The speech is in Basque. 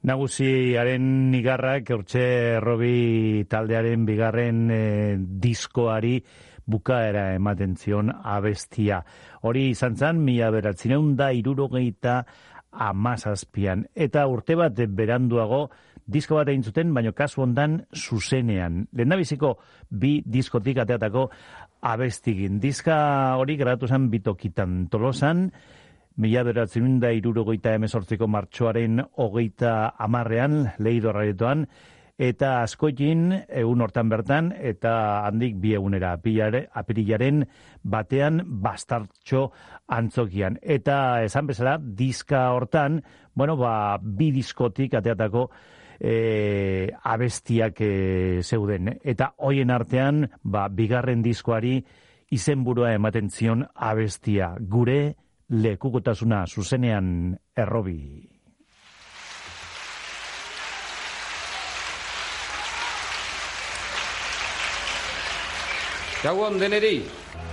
Nagusiaren igarrak hortxe Errobi taldearen bigarren diskoari bukaera ematen zion abestia. Hori izan zen 1967an eta urte bat beranduago disko bat egin zuten, baina kasu hontan zuzenean. Lehendabiziko 2 diskotik ateatako abestigin. Diska hori grabatu zen Bitokitan, Tolosan, 1978ko martxoaren 30ean Leido Raretoan, eta Azkoitin egun hortan bertan, eta handik 2 egunera, apirilaren batean Bastartxo antzokian. Eta esan bezala, diska hortan, 2 diskotik ateatako abestiak zeuden. Eta hoien artean, bigarren diskoari izenburua ematen zion abestia. Gure lekukotasuna, zuzenean Errobi. Gauan deneri,